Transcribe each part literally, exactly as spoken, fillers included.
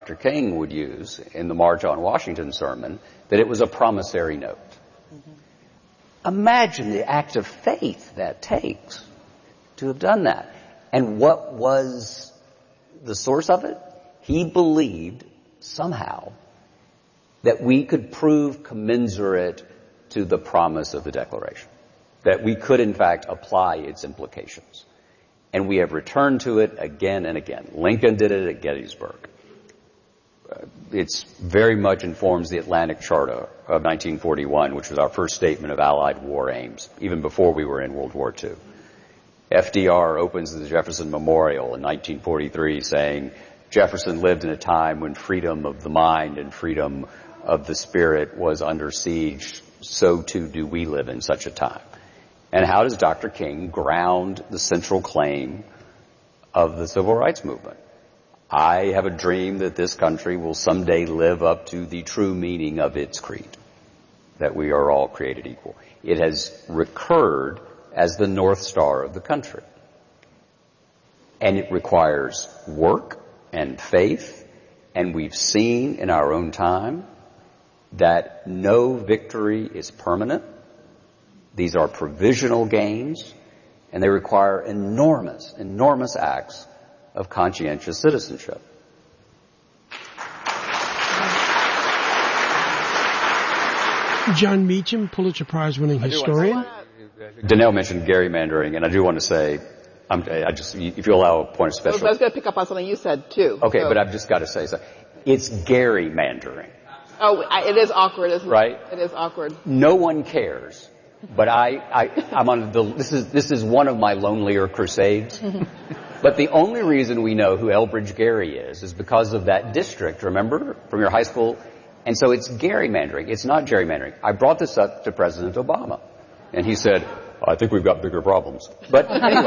Doctor King would use in the March on Washington sermon, that it was a promissory note. Mm-hmm. Imagine the act of faith that takes to have done that. And what was the source of it? He believed somehow that we could prove commensurate to the promise of the Declaration, that we could in fact apply its implications. And we have returned to it again and again. Lincoln did it at Gettysburg. Uh, it's very much informs the Atlantic Charter of nineteen forty-one, which was our first statement of Allied war aims, even before we were in World War Two. F D R opens the Jefferson Memorial in nineteen forty-three saying, Jefferson lived in a time when freedom of the mind and freedom of the spirit was under siege. So too do we live in such a time. And how does Doctor King ground the central claim of the civil rights movement? I have a dream that this country will someday live up to the true meaning of its creed, that we are all created equal. It has recurred as the North Star of the country. And it requires work and faith, and we've seen in our own time that no victory is permanent. These are provisional gains, and they require enormous, enormous acts of conscientious citizenship. Jon Meacham, Pulitzer Prize-winning historian. Danelle mentioned gerrymandering, and I do want to say, I'm, I just, if you allow a point of special. I was going to pick up on something you said too. Okay, so. But I've just got to say something. It's gerrymandering. Oh, I, it is awkward, isn't right? it? Right? It is awkward. No one cares. But I, I, I'm on the, this is, this is one of my lonelier crusades. But the only reason we know who Elbridge Gerry is, is because of that district, remember, from your high school? And so it's gerrymandering. It's not gerrymandering. I brought this up to President Obama. And he said, I think we've got bigger problems. But anyway.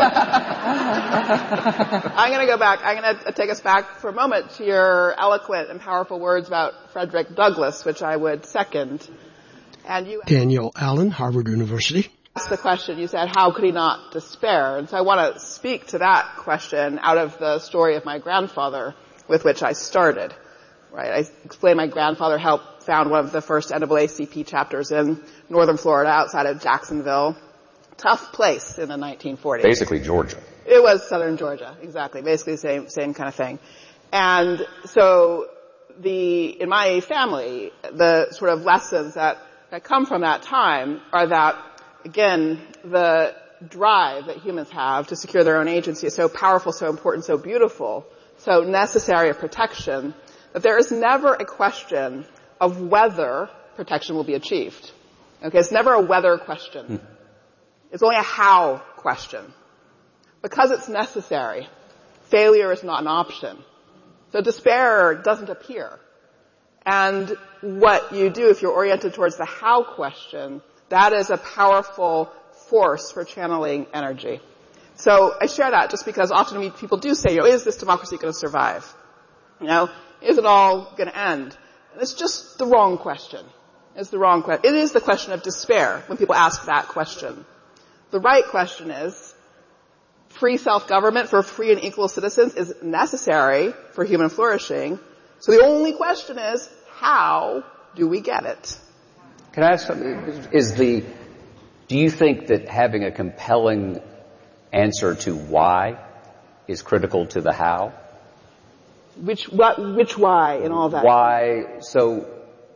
I'm going to go back. I'm going to take us back for a moment to your eloquent and powerful words about Frederick Douglass, which I would second. And you Daniel Allen, Harvard University. Asked the question, you said, how could he not despair? And so I want to speak to that question out of the story of my grandfather with which I started. Right? I explained my grandfather helped found one of the first N double A C P chapters in northern Florida outside of Jacksonville. Tough place in the nineteen forties. Basically Georgia. It was southern Georgia, exactly. Basically the same, same kind of thing. And so the, in my family, the sort of lessons that, that come from that time are that, again, the drive that humans have to secure their own agency is so powerful, so important, so beautiful, so necessary of protection, that there is never a question of whether protection will be achieved. Okay, it's never a whether question. Mm. It's only a how question. Because it's necessary, failure is not an option. So despair doesn't appear. And what you do if you're oriented towards the how question, that is a powerful force for channeling energy. So I share that just because often we, people do say, you know, is this democracy going to survive? You know, is it all going to end? And it's just the wrong question. It's the wrong question. It is the question of despair when people ask that question. The right question is, free self-government for free and equal citizens is necessary for human flourishing. So the only question is, how do we get it? Can I ask something? Is the, do you think that having a compelling answer to why is critical to the how? Which, what, which why in all that? Why, so,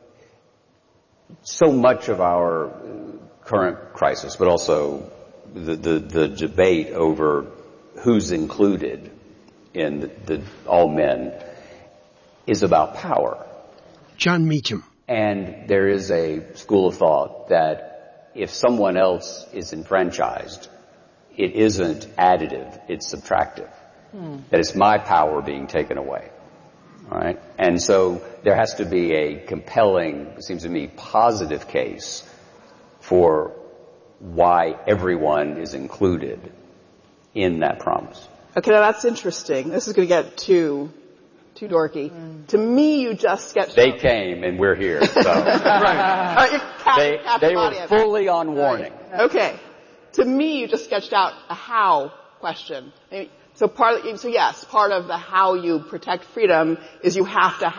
so much of our current crisis, but also the, the, the debate over who's included in the, the all men is about power. Jon Meacham. And there is a school of thought that if someone else is enfranchised, it isn't additive, it's subtractive. Hmm. That it's my power being taken away. All right? And so there has to be a compelling, it seems to me, positive case for why everyone is included in that promise. Okay, now that's interesting. This is going to get too, too dorky. Mm. To me, you just sketched They out. came and we're here, so. Right. Right, you're cap- they they were fully on warning. Right. Okay. To me, you just sketched out a how question. I mean, So part, of, so yes, part of the how you protect freedom is you have to